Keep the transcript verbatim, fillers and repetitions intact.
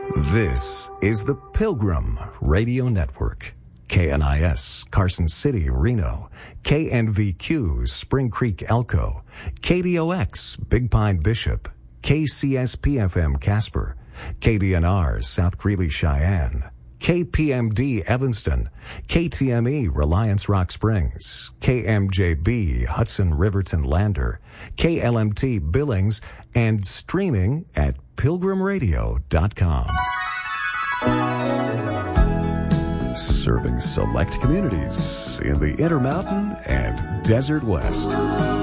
This is the Pilgrim Radio Network. K N I S, Carson City, Reno. K N V Q, Spring Creek, Elko. K D O X, Big Pine, Bishop. K C S P F M, Casper. K D N R, South Greeley, Cheyenne. K P M D, Evanston. K T M E, Reliance Rock Springs. K M J B, Hudson, Riverton, Lander. K L M T, Billings. And streaming at pilgrim radio dot com. Serving select communities in the Intermountain and Desert West.